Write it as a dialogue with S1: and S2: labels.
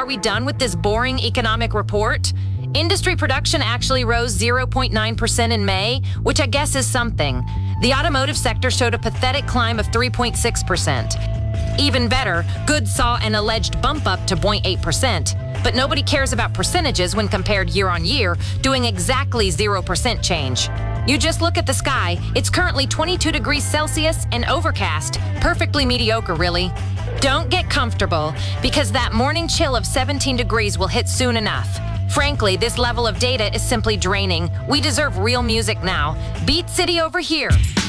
S1: Are we done with this boring economic report? Industry production actually rose 0.9% in May, which I guess is something. The automotive sector showed a pathetic climb of 3.6%. Even better, goods saw an alleged bump up to 0.8%, but nobody cares about percentages when compared year on year, doing exactly 0% change. You just look at the sky. It's currently 22 degrees Celsius and overcast. Perfectly mediocre, really. Don't get comfortable, because that morning chill of 17 degrees will hit soon enough. Frankly, this level of data is simply draining. We deserve real music now. Beat City over here.